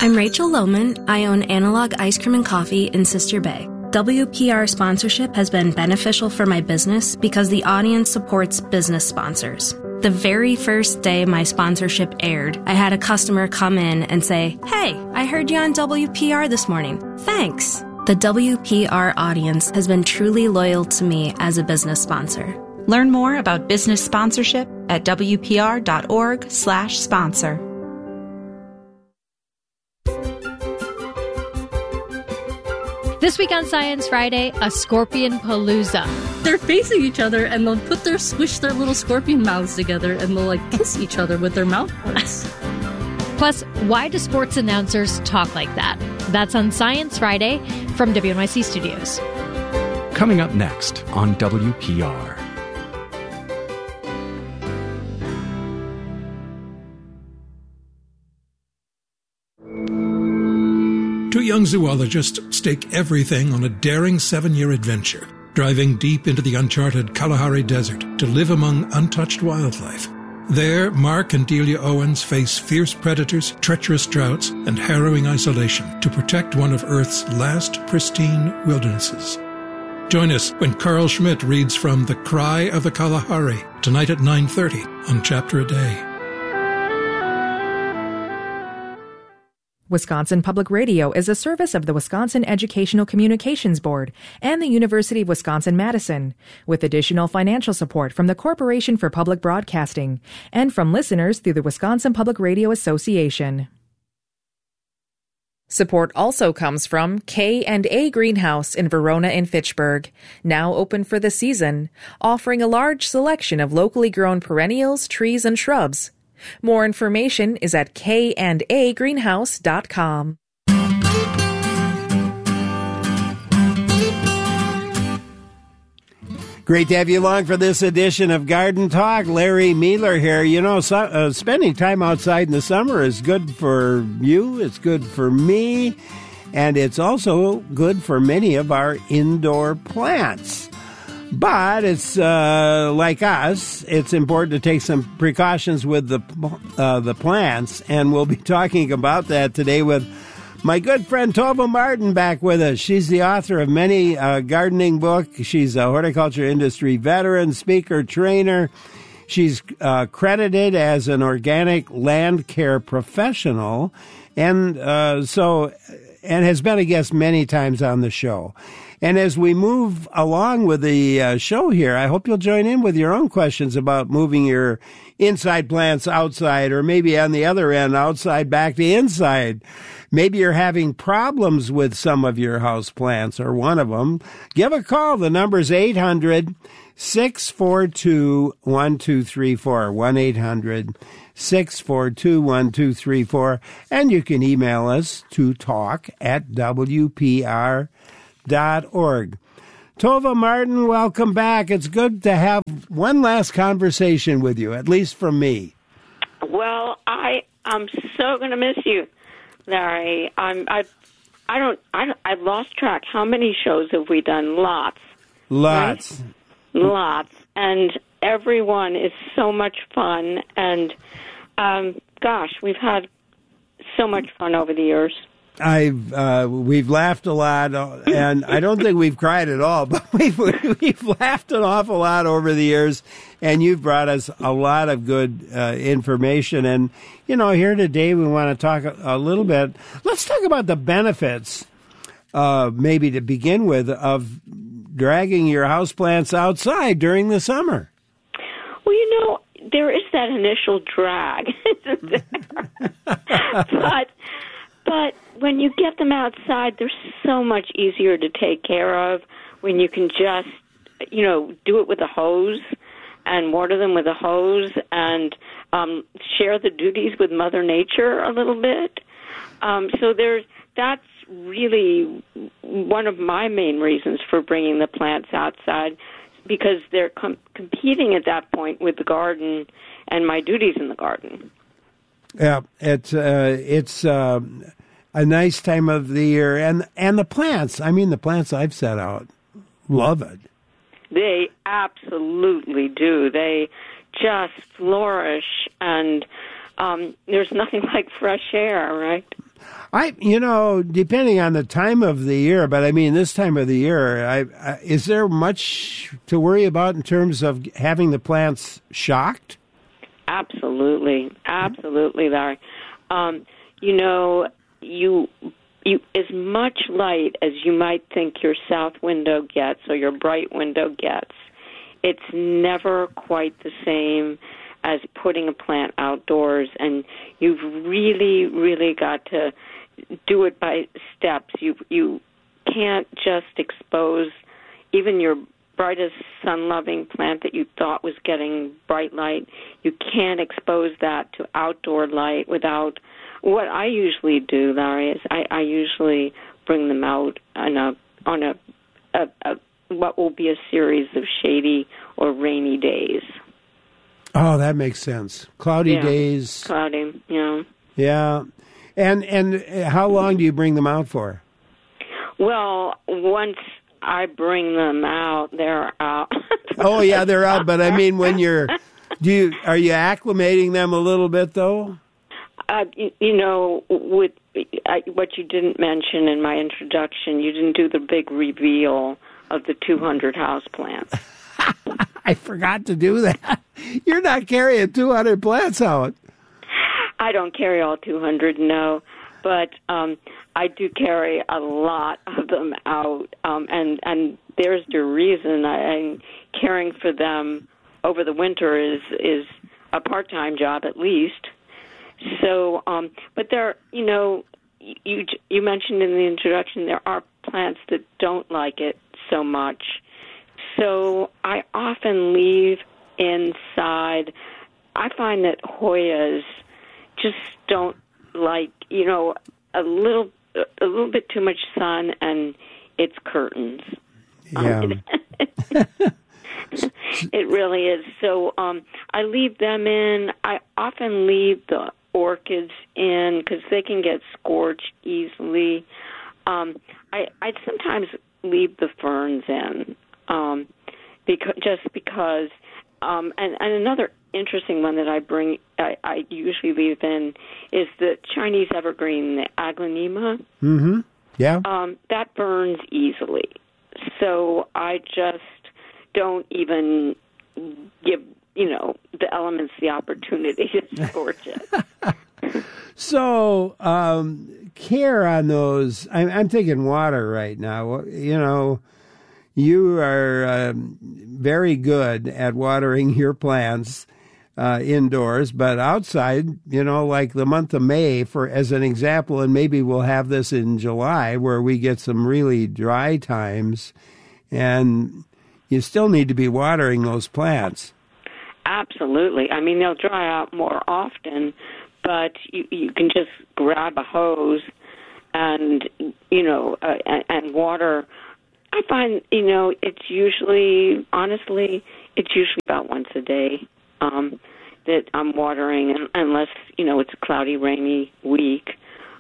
I'm Rachel Lohman. I own Analog Ice Cream and Coffee in Sister Bay. WPR sponsorship has been beneficial for my business because the audience supports business sponsors. The very first day my sponsorship aired, I had a customer come in and say, "Hey, I heard you on WPR this morning. Thanks." The WPR audience has been truly loyal to me as a business sponsor. Learn more about business sponsorship at wpr.org/sponsor. This week on Science Friday, a scorpion palooza. They're facing each other and they'll squish their little scorpion mouths together and they'll kiss each other with their mouth parts. Plus, why do sports announcers talk like that? That's on Science Friday from WNYC Studios. Coming up next on WPR. Two young zoologists stake everything on a daring 7-year adventure, driving deep into the uncharted Kalahari Desert to live among untouched wildlife. There, Mark and Delia Owens face fierce predators, treacherous droughts, and harrowing isolation to protect one of Earth's last pristine wildernesses. Join us when Carl Schmidt reads from The Cry of the Kalahari, tonight at 9:30 on Chapter a Day. Wisconsin Public Radio is a service of the Wisconsin Educational Communications Board and the University of Wisconsin-Madison, with additional financial support from the Corporation for Public Broadcasting and from listeners through the Wisconsin Public Radio Association. Support also comes from K&A Greenhouse in Verona and Fitchburg, now open for the season, offering a large selection of locally grown perennials, trees, and shrubs. More information is at kandagreenhouse.com. Great to have you along for this edition of Garden Talk. Larry Mealer here. You know, spending time outside in the summer is good for you, it's good for me, and it's also good for many of our indoor plants. But it's like us, it's important to take some precautions with the plants, and we'll be talking about that today with my good friend Tova Martin back with us. She's the author of many gardening books. She's a horticulture industry veteran, speaker, trainer. She's credited as an organic land care professional, and has been a guest many times on the show. And as we move along with the show here, I hope you'll join in with your own questions about moving your inside plants outside, or maybe on the other end, outside back to inside. Maybe you're having problems with some of your house plants or one of them. Give a call. The number's 800-642-1234, 1-800-642-1234. And you can email us to talk@WPR.org. Tova Martin, welcome back. It's good to have one last conversation with you, at least from me. Well, I'm so going to miss you, Larry. I've lost track. How many shows have we done? Lots. Right? Lots. And everyone is so much fun. And, we've had so much fun over the years. We've laughed a lot, and I don't think we've cried at all, but we've laughed an awful lot over the years, and you've brought us a lot of good information. And, here today we want to talk a little bit. Let's talk about the benefits, maybe to begin with, of dragging your houseplants outside during the summer. Well, there is that initial drag, but when you get them outside, they're so much easier to take care of when you can just, do it with a hose and water them with a hose and share the duties with Mother Nature a little bit. That's really one of my main reasons for bringing the plants outside, because they're competing at that point with the garden and my duties in the garden. Yeah, it's a nice time of the year, and the plants. I mean, the plants I've set out love it. They absolutely do. They just flourish, and there's nothing like fresh air, right? Depending on the time of the year, but I mean, this time of the year, is there much to worry about in terms of having the plants shocked? Absolutely, Larry. You as much light as you might think your south window gets or your bright window gets, it's never quite the same as putting a plant outdoors, and you've really, really got to do it by steps. You can't just expose even your brightest sun-loving plant that you thought was getting bright light. You can't expose that to outdoor light without. What I usually do, Larry, is I usually bring them out on a what will be a series of shady or rainy days. Oh, that makes sense. Cloudy days. Cloudy, yeah. Yeah. And how long do you bring them out for? Well, once I bring them out, they're out. Oh, yeah, they're out. But I mean, when are you acclimating them a little bit, though? With what you didn't mention in my introduction, you didn't do the big reveal of the 200 houseplants. I forgot to do that. You're not carrying 200 plants out. I don't carry all 200, no, but I do carry a lot of them out, and there's the reason. I'm caring for them over the winter is a part-time job at least. So, but there, you mentioned in the introduction there are plants that don't like it so much. So I often leave inside. I find that Hoyas just don't like, a little bit too much sun, and it's curtains. Yeah. It really is. So I leave them in. I often leave the orchids in because they can get scorched easily. I sometimes leave the ferns in because. And another interesting one that I usually leave in is the Chinese evergreen, the aglaonema. Mm-hmm. Yeah. That burns easily. So I just don't even give, the elements the opportunity to scorch it. So, care on those. I'm thinking water right now. You are very good at watering your plants indoors, but outside, like the month of May, as an example, and maybe we'll have this in July where we get some really dry times, and you still need to be watering those plants. Absolutely. I mean, they'll dry out more often, but you can just grab a hose and, and water. I find, it's usually about once a day that I'm watering, unless, it's a cloudy, rainy week.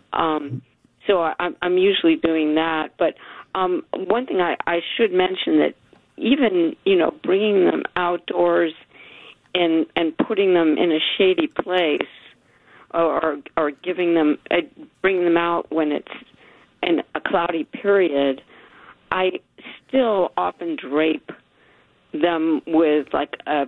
So I'm usually doing that. But one thing I should mention that even, bringing them outdoors and putting them in a shady place or giving them, bringing them out when it's in a cloudy period, I still often drape them with like a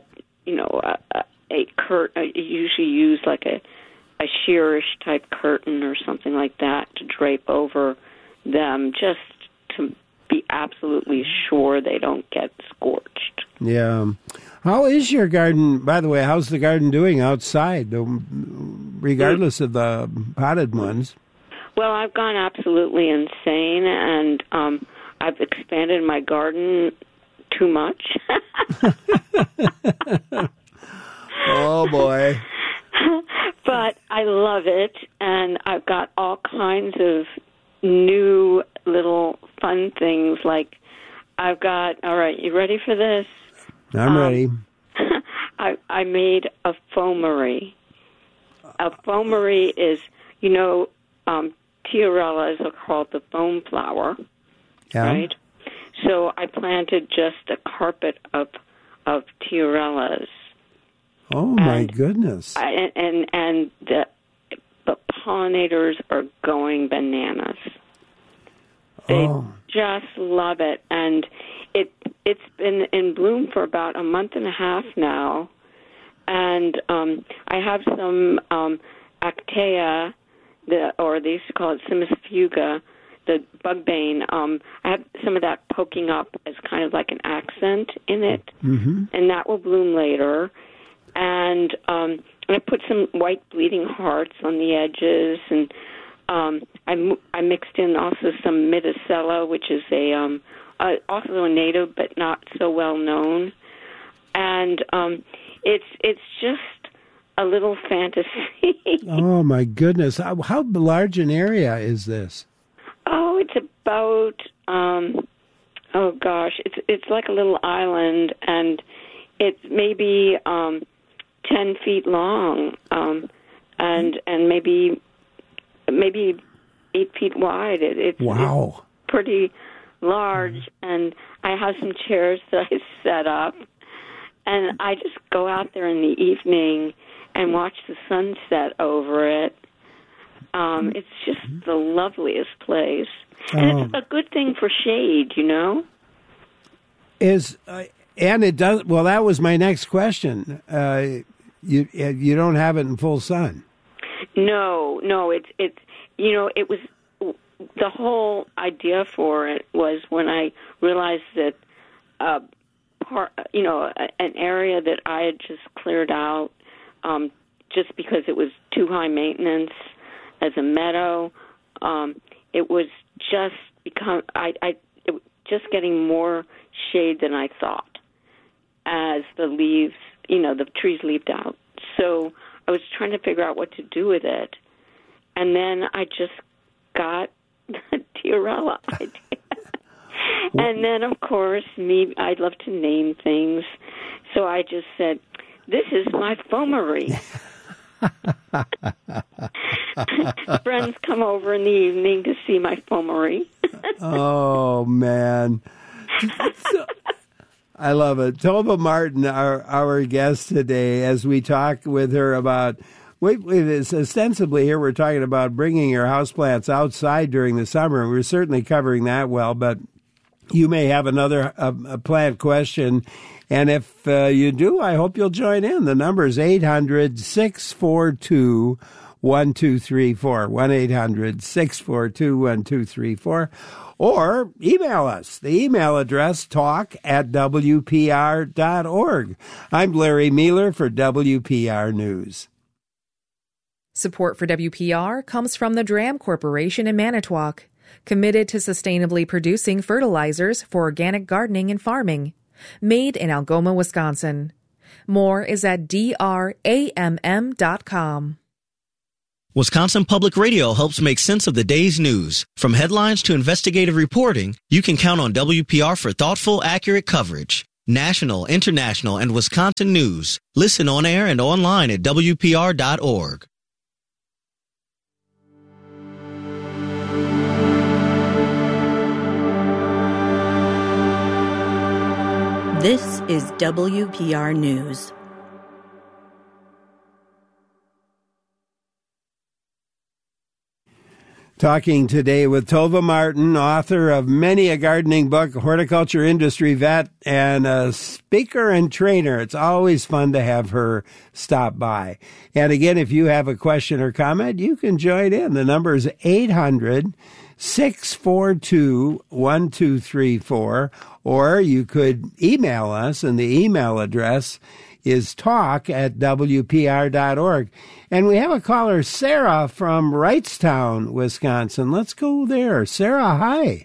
curtain. I usually use like a sheerish type curtain or something like that to drape over them, just to be absolutely sure they don't get scorched. Yeah. How is your garden, by the way, how's the garden doing outside, regardless of the potted ones? Well, I've gone absolutely insane, and I've expanded my garden too much. Oh, boy. But I love it, and I've got all kinds of new little fun things. Like all right, you ready for this? I'm ready. I made a foamery. A foamery is, tiarellas are called the foam flower, right? So I planted just a carpet of but pollinators are going bananas. They just love it, and it's been in bloom for about a month and a half now. And I have some Actea, or they used to call it Simus fuga, the bugbane. I have some of that poking up as kind of like an accent in it, and that will bloom later. And I put some white bleeding hearts on the edges, and I mixed in also some Mitticella, which is also a native but not so well known. And it's just a little fantasy. Oh my goodness! How large an area is this? Oh, it's about it's like a little island, and it's maybe 10 feet long, and maybe 8 feet wide. It's pretty large, and I have some chairs that I set up, and I just go out there in the evening and watch the sunset over it. It's just the loveliest place, and it's a good thing for shade, you know. And it does. Well, that was my next question. You don't have it in full sun. No. It's it was the whole idea for it was when I realized that an area that I had just cleared out just because it was too high maintenance as a meadow. It was just just getting more shade than I thought as the leaves, the trees leafed out. So I was trying to figure out what to do with it. And then I just got the Tiarella idea. And then, of course, I love to name things. So I just said, this is my foamery. Friends come over in the evening to see my foamery. Oh, man. I love it. Tova Martin, our guest today, as we talk with her about, ostensibly here we're talking about bringing your houseplants outside during the summer. We're certainly covering that well, but you may have another plant question. And if you do, I hope you'll join in. The number is 800-642-1234, 1-800-642-1234. Or email us. The email address, talk@wpr.org. I'm Larry Mealer for WPR News. Support for WPR comes from the Dram Corporation in Manitowoc, committed to sustainably producing fertilizers for organic gardening and farming. Made in Algoma, Wisconsin. More is at dramm.com. Wisconsin Public Radio helps make sense of the day's news. From headlines to investigative reporting, you can count on WPR for thoughtful, accurate coverage. National, international, and Wisconsin news. Listen on air and online at WPR.org. This is WPR News. Talking today with Tova Martin, author of many a gardening book, horticulture industry vet, and a speaker and trainer. It's always fun to have her stop by. And again, if you have a question or comment, you can join in. The number is 800-642-1234, or you could email us, and the email address is talk@wpr.org. And we have a caller, Sarah, from Wrightstown, Wisconsin. Let's go there. Sarah, hi.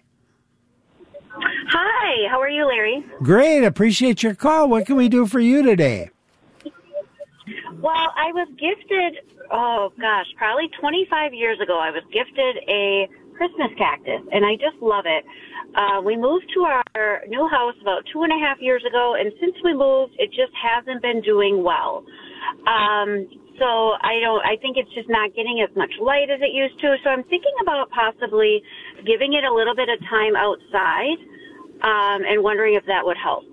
Hi, how are you, Larry? Great, appreciate your call. What can we do for you today? Well, I was gifted, probably 25 years ago, I was gifted a Christmas cactus, and I just love it. We moved to our new house about 2.5 years ago, and since we moved, it just hasn't been doing well. So I think it's just not getting as much light as it used to. So I'm thinking about possibly giving it a little bit of time outside, and wondering if that would help.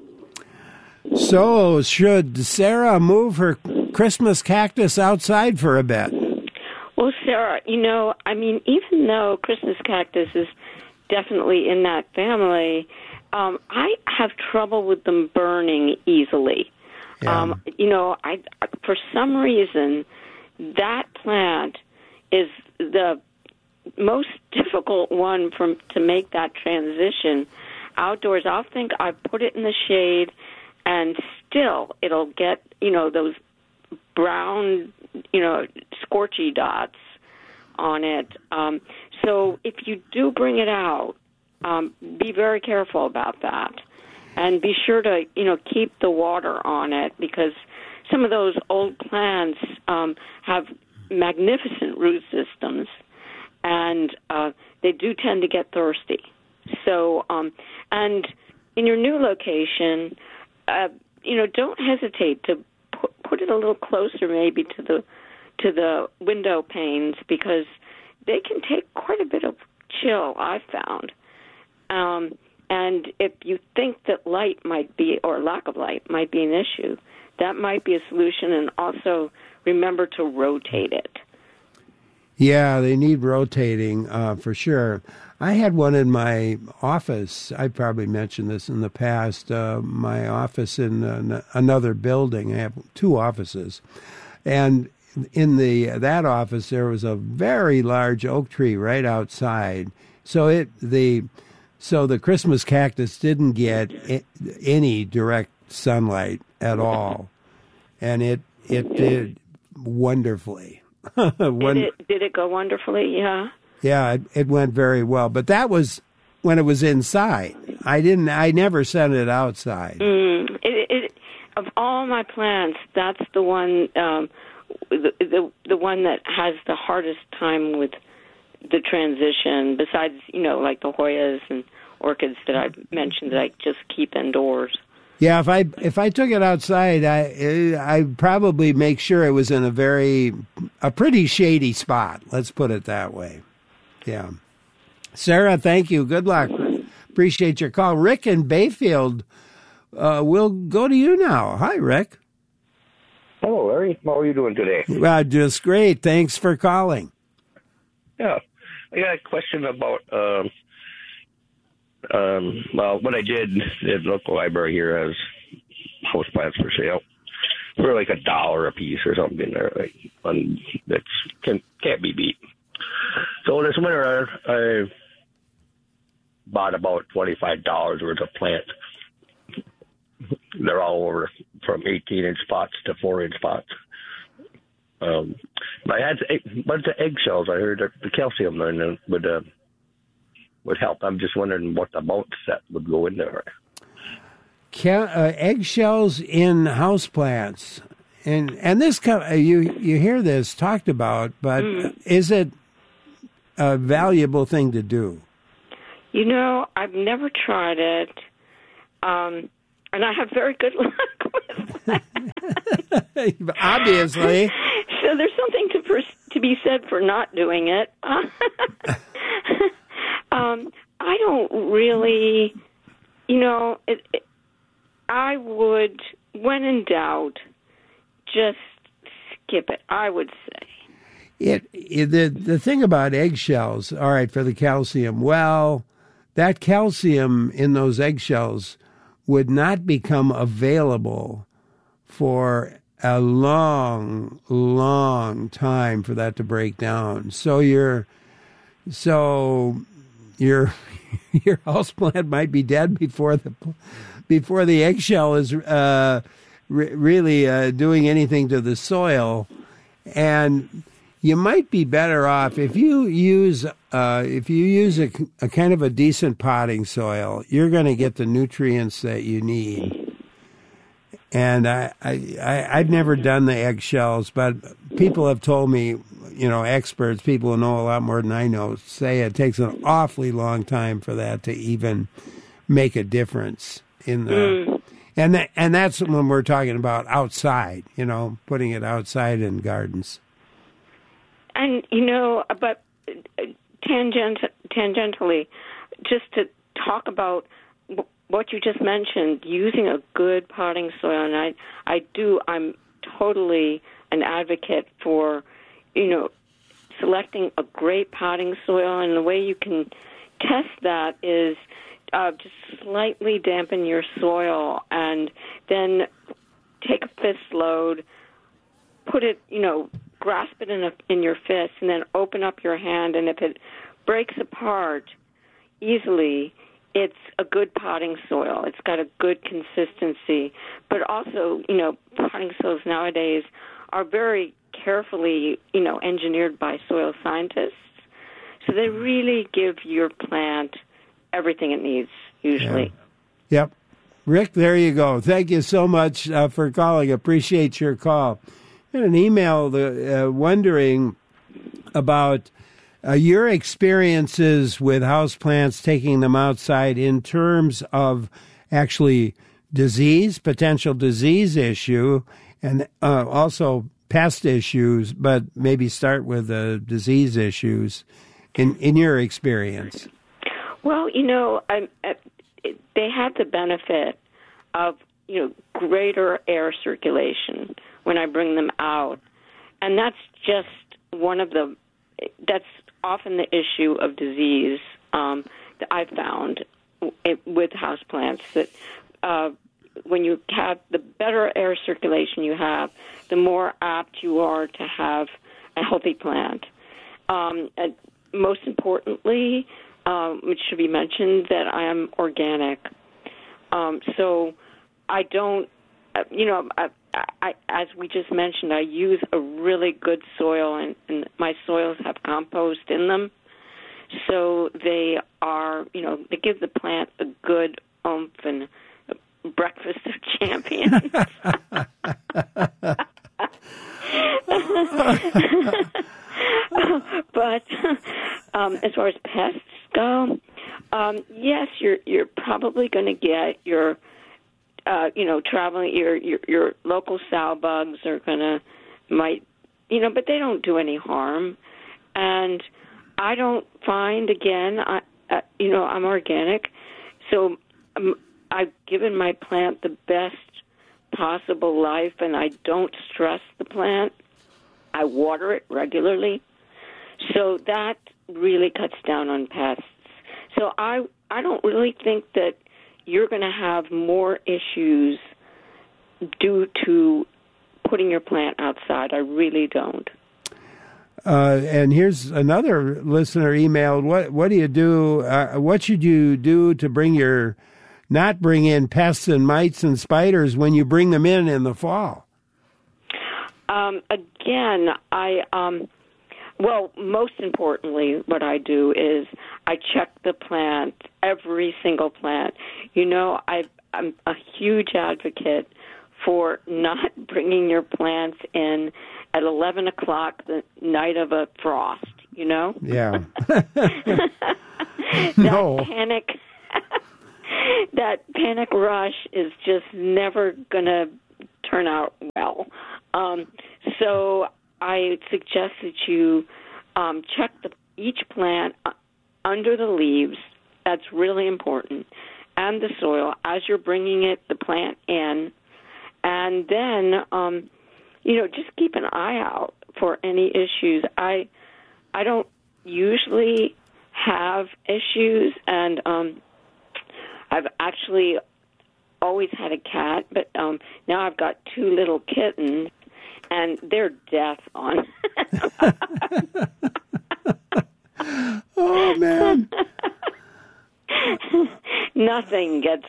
So should Sarah move her Christmas cactus outside for a bit? Well, Sarah, even though Christmas cactus is definitely in that family, I have trouble with them burning easily. Yeah. For some reason, that plant is the most difficult one to make that transition outdoors. I'll think I put it in the shade, and still it'll get those brown scorchy dots on it. So if you do bring it out, be very careful about that, and be sure to keep the water on it, because some of those old plants have magnificent root systems, and they do tend to get thirsty. So, and in your new location, don't hesitate to put it a little closer, maybe to the window panes, because they can take quite a bit of chill, I've found. And if you think that light might be, or lack of light might be an issue, that might be a solution. And also remember to rotate it. Yeah, they need rotating for sure. I had one in my office. I probably mentioned this in the past. My office in another building. I have two offices, and in that office there was a very large oak tree right outside. So the Christmas cactus didn't get any direct sunlight at all, and it did wonderfully. Did it go wonderfully? Yeah. Yeah, it went very well, but that was when it was inside. I never sent it outside. Of all my plants, that's the one, the one that has the hardest time with the transition. Besides, like the Hoyas and orchids that I mentioned that I just keep indoors. Yeah, if I took it outside, I'd probably make sure it was in a pretty shady spot. Let's put it that way. Yeah. Sarah, thank you. Good luck. Appreciate your call. Rick in Bayfield, we'll go to you now. Hi, Rick. Hello, Larry. How are you doing today? Well, just great. Thanks for calling. Yeah. I got a question about, what I did at the local library here has house plants for sale for like $1 a piece or something in there, that can't be beat. So this winter, I bought about $25 worth of plants. They're all over from 18-inch pots to 4-inch pots. I had a bunch of eggshells. I heard that the calcium in them would help. I'm just wondering what amount set would go in there. Eggshells in houseplants, and this you hear this talked about, but is it a valuable thing to do? I've never tried it, and I have very good luck with it. Obviously. So there's something to be said for not doing it. I don't really, I would, when in doubt, just skip it, I would say. The thing about eggshells, all right, for the calcium, well, that calcium in those eggshells would not become available for a long, long time for that to break down. So your houseplant might be dead before the eggshell is really doing anything to the soil, and you might be better off if you use a kind of a decent potting soil. You're going to get the nutrients that you need. And I've never done the eggshells, but people have told me, experts, people who know a lot more than I know, say it takes an awfully long time for that to even make a difference in the. And that's when we're talking about outside, putting it outside in gardens. And but tangentially, just to talk about what you just mentioned, using a good potting soil, and I'm totally an advocate for, selecting a great potting soil, and the way you can test that is just slightly dampen your soil and then take a fist load, put it, grasp it in your fist, and then open up your hand, and if it breaks apart easily, it's a good potting soil. It's got a good consistency. But also, potting soils nowadays are very carefully, engineered by soil scientists. So they really give your plant everything it needs, usually. Yeah. Yep. Rick, there you go. Thank you so much for calling. Appreciate your call. I had an email wondering about your experiences with houseplants, taking them outside in terms of actually potential disease issue, and also pest issues, but maybe start with the disease issues in your experience. Well, they have the benefit of, greater air circulation when I bring them out. And that's just that's often the issue of disease that I've found with houseplants, that when you have the better air circulation you have, the more apt you are to have a healthy plant. And most importantly, it should be mentioned that I am organic. So I don't, as we just mentioned, I use a really good soil, and my soils have compost in them. So they are, they give the plant a good oomph and a breakfast of champions. But as far as pests go, yes, you're probably going to get your, traveling your local sow bugs are but they don't do any harm, and I don't find I'm organic, so I've given my plant the best possible life, and I don't stress the plant. I water it regularly, so that really cuts down on pests. So I don't really think that you're going to have more issues due to putting your plant outside. I really don't. And here's another listener emailed. What do you do? What should you do to not bring in pests and mites and spiders when you bring them in the fall? Again, most importantly, what I do is I check the plant, every single plant. I'm a huge advocate for not bringing your plants in at 11 o'clock the night of a frost, Yeah. That panic rush is just never going to turn out well. So I suggest that you check each plant under the leaves. That's really important. And the soil as you're bringing the plant in. And then, just keep an eye out for any issues. I don't usually have issues, and I've actually always had a cat, but now I've got 2 little kittens, and they're death on. Oh, man. Nothing gets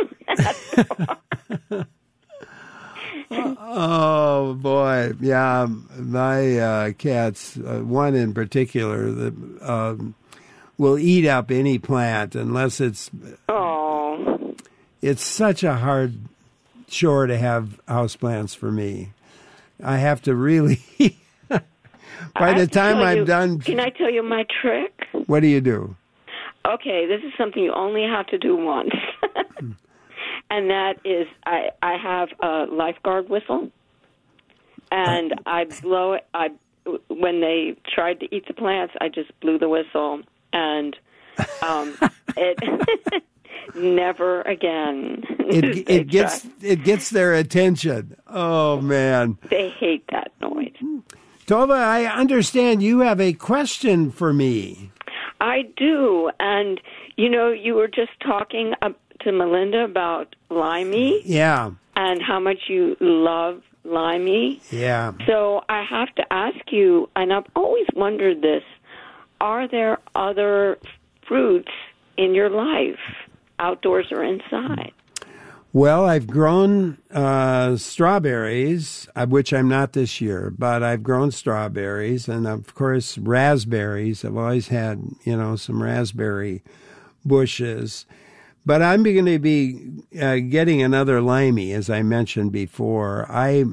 Oh, boy. Yeah, my cats, one in particular, that will eat up any plant unless it's... Oh. It's such a hard chore to have houseplants for me. I have to really... By the time I'm done... Can I tell you my trick? What do you do? Okay, this is something you only have to do once. And that is, I have a lifeguard whistle, and I blow it. When they tried to eat the plants, I just blew the whistle, and it never again. It gets their attention. Oh, man. They hate that noise. Tova, I understand you have a question for me. I do. And, you were just talking to Melinda about Limey. Yeah. And how much you love Limey. Yeah. So I have to ask you, and I've always wondered this, are there other fruits in your life, outdoors or inside? Well, I've grown strawberries, which I'm not this year, but I've grown strawberries, and of course raspberries. I've always had, some raspberry bushes. But I'm going to be getting another limey, as I mentioned before. I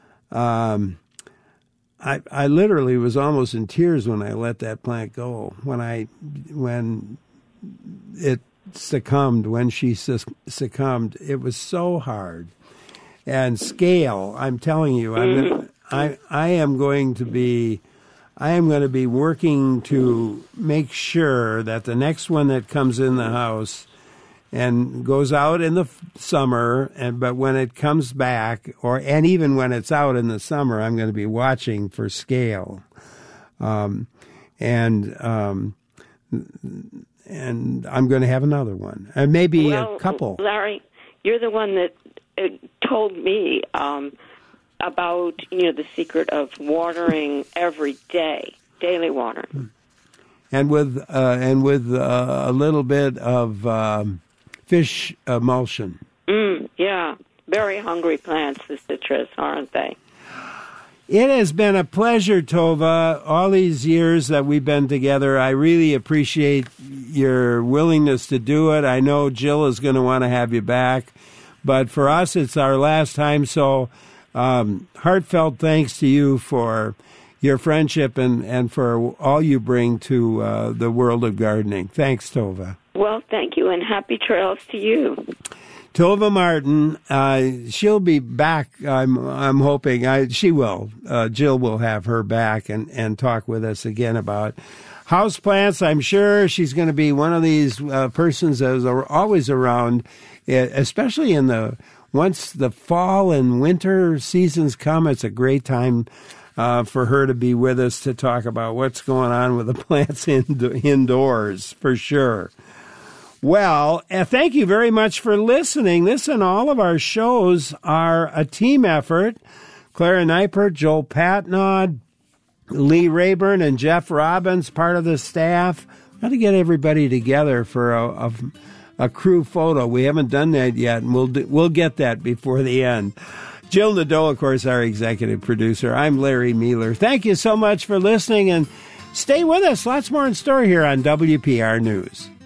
literally was almost in tears when I let that plant go. When it succumbed, when she succumbed, it was so hard. And scale, I'm telling you, I am going to be working to make sure that the next one that comes in the house and goes out in the summer, but when it comes back, and even when it's out in the summer, I'm going to be watching for scale, and I'm going to have another one, and maybe a couple. Larry, you're the one that told me about the secret of watering every day, daily watering, and with a little bit of fish emulsion. Yeah, very hungry plants, the citrus, aren't they? It has been a pleasure, Tova, all these years that we've been together. I really appreciate your willingness to do it. I know Jill is going to want to have you back, but for us, it's our last time, so heartfelt thanks to you for your friendship and for all you bring to the world of gardening. Thanks, Tova. Well, thank you, and happy trails to you. Tova Martin, she'll be back. I'm hoping she will. Jill will have her back and talk with us again about houseplants. I'm sure she's going to be one of these persons that is always around, especially once the fall and winter seasons come. It's a great time for her to be with us to talk about what's going on with the plants indoors, for sure. Well, thank you very much for listening. This and all of our shows are a team effort. Clara Neipert, Joel Patnod, Lee Rayburn, and Jeff Robbins, part of the staff. Got to get everybody together for a crew photo. We haven't done that yet, and we'll get that before the end. Jill Nadeau, of course, our executive producer. I'm Larry Mealer. Thank you so much for listening, and stay with us. Lots more in store here on WPR News.